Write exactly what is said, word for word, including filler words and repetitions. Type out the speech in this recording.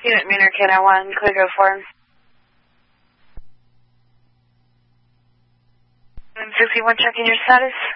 Unit Meaner K nine one, clear go for him. sixty-one, checking your status.